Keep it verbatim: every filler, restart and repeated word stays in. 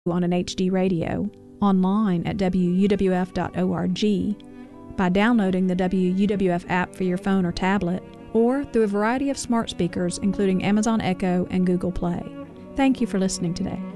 on an H D radio, online at W U W F dot org, by downloading the W U W F app for your phone or tablet, or through a variety of smart speakers including Amazon Echo and Google Play. Thank you for listening today.